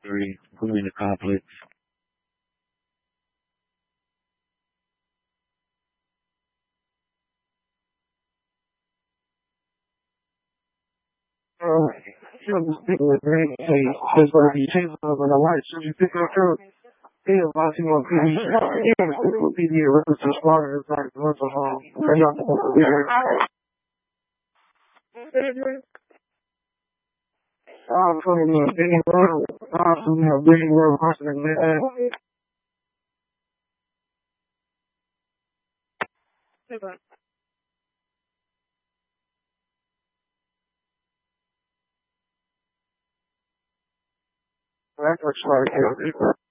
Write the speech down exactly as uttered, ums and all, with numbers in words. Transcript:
three. Moving the complex. Uh, you know, this big with great taste. Because when you change up on the lights, if you pick up your yeah, watching on T V, it would be the reference to slaughter. It's like, what's a home? I'm putting in a big world. I'm a big world person. That's what's like.